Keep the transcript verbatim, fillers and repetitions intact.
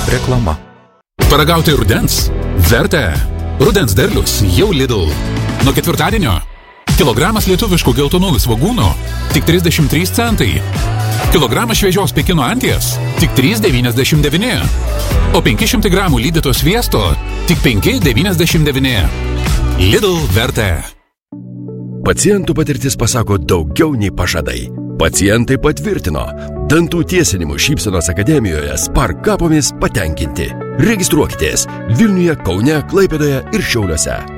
Reklama. Paragauti rudens? Verta. Rudens derlius jau Lidl. Nuo ketvirtadienio kilogramas lietuviškų geltonųjų svogūnų tik trisdešimt trys centai. Kilogramas šviežios Pekino anties tik trys devyniasdešimt devyni. O penki šimtai gramų lydyto sviesto tik penki devyniasdešimt devyni. Lidl Verta. Pacientų patirtis pasako daugiau nei pažadai. Pacientai patvirtino. Dantų tiesinimų Šypsenos akademijoje Spark kapomis patenkinti. Registruokitės Vilniuje, Kaune, Klaipėdoje ir Šiauliuose.